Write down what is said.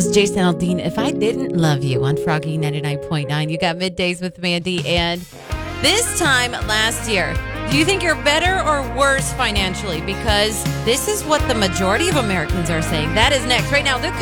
This is Jason Aldean. If I didn't love you on Froggy 99.9, you got Middays with Mandy. And this time last year, do you think you're better or worse financially? Because this is what the majority of Americans are saying. That is next. Right now,